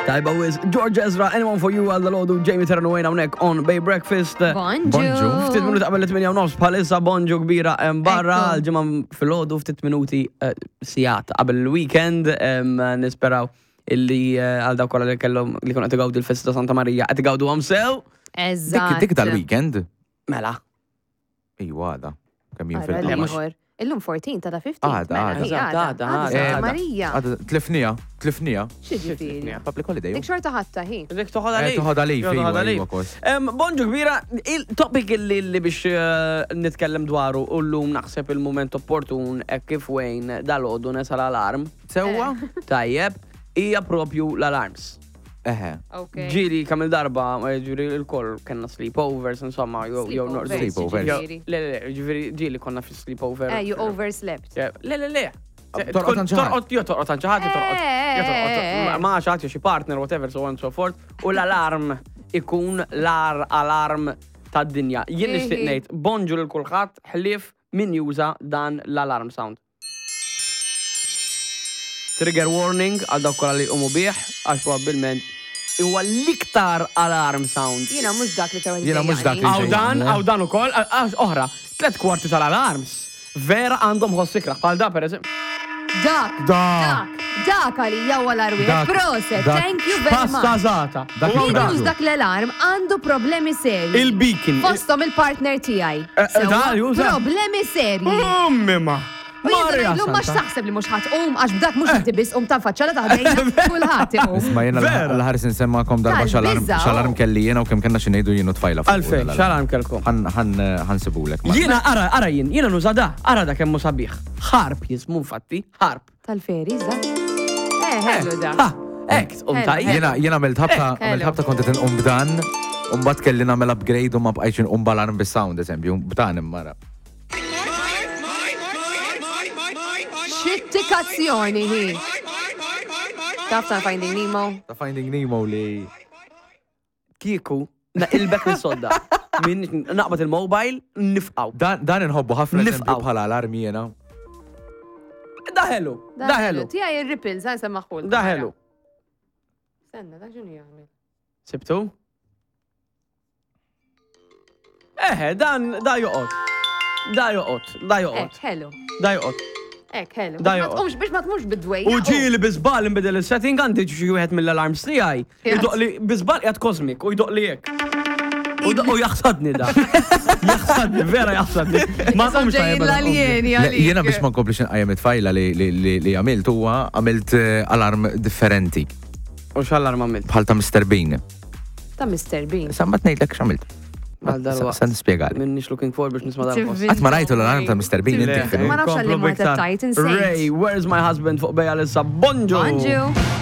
Tajba wiz, George Ezra, anyone for you, għal dal-ħodu, Jamie Terranowayna unek on Bay Breakfast. Bonġu. Ftit minuti qabel 8:30 bħalissa bonġu kbira barra l-ġimgħa fil-ħodu ftit minuti sijat qabel il-weekend nisperaw illi għal dawk kollha li kellhom li kienu qed igawdu l-festa Santa Marija qed igawdu sew. Eżatt. Dik tal-weekend? Mela. Ejwa għada. Kemm jien Ara fil-qamar. Illum 14 ta' 15. Għada. Marija. Tlifnija. X'ġifieri? Public holiday. Dik xorta ħatta ħin. Dik toħod għalej. Toħod għalej. Bonġu kbira, il-topic li biex nitkellem dwaru u l-lum naħseb il-moment opportun kif wejn dal-ħodu nesa l-alarm. Sewa? Tajjeb, hija propju l-alarms. Ġiri kamil darba, ġiri il-koll kena sleepovers, insomma, Sleepovers. Ġiri konna fi sleepover. You overslept. Le. Torqot anċaħat. Torqot anċaħat, ma xaħat xi partner, whatever, so on so forth, u l-alarm ikun l-alarm ta' dinja. Jien nixtieq ngħid bonġu lil kulħadd ħlief min juża dan l-alarm sound. Trigger warning għal dawk kollha li jqumu bih għax probabbilment huwa l-iktar alarm sound. Jiena mhux dak li tew. Jiena mhux dak li Għaw dan ukoll, oħra, 3 kwarti tal-alarms. Vera għandhom ħossik bħal da pereżempju. Dak għalija u għal-arwiet. Proset, thank you very much. Passazata. Min już dak l-alarm għandu problemi seri. Il-beacon. Fostom il-partner tijaj. Problemi seri. Ummima. Marja L-lum maċ taħseb li mux ħat għax b'dak mux ħtibis ta' faċċala taħdejna kullħat Isma jena l-ħaris nsemmakom darba xalarm kelli jena u kem kena xinejdu jienu tfajla. Għalfej, xalarm kellkom. Għan sibulek. Jena, ara jena nuża da, ara da kemm sabiħ. Ħarp jismu fatti, ħarp. Tal-feri, ħellu da. Ek, Jena għamilt ħabta kontet b'dan, bat kelli namel upgrade u ma bqajċin balarm bis-sound, eżempju, b'dan immara. Xittikazzjoni hi. Taf ta' Finding Nemo? Ta' Finding Nemo li. Kieku, il-bek mis-sodda. Naqbat il-mobile, nifqaw. Dan inħobbu ħafna nifqaw bħala alarmi jena. Daħelu. Tija il-ripples, għan semmaħul. Daħelu. Senna, da ġuni għamil. Sibtu? Da joqot. Hello. Da joqot. Hello. Biex ma tmux bid-dwej. U ġili bizbal imbedel il-setting għandi xi wieħed mill-alarms tiegħi. Jidoq li bizbal qiegħed kosmik u jidoq li hekk. U jaħsadni da. Jaħsadni, vera jaħsadni. Ma tagħmx Jiena biex ma nkomplix nqajjem it-fajla li għamilt huwa għamilt alarm differenti. U x'alarm għamilt? Bħal ta' Mr. Bean. Ta' Mr. Bean. Sammat ngħidlek x'għamilt. San nispjegali. Minnix looking forward biex nisma' dal-post. Qatt ma rajtu l-alarm ta' Mr. Bean inti. Ma nafx għalli ma ta' Titan Saints. Ray, where's my husband fuq bejja l-issa? Bonġu!